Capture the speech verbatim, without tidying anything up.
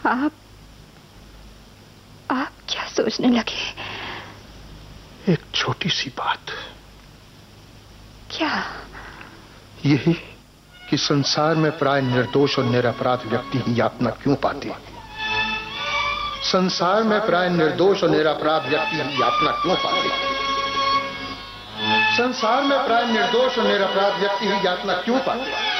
आप आप क्या सोचने लगे? एक छोटी सी बात। क्या? यही कि संसार में प्राय निर्दोष और निरपराध व्यक्ति ही यातना क्यों पाते? संसार में प्राय निर्दोष और निरपराध व्यक्ति ही यातना क्यों पाते? संसार में प्राय निर्दोष और निरपराध व्यक्ति ही यातना क्यों पाते?